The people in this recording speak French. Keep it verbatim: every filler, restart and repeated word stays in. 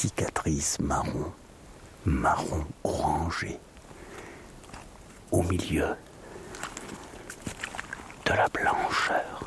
cicatrice marron, marron orangé, au milieu de la blancheur.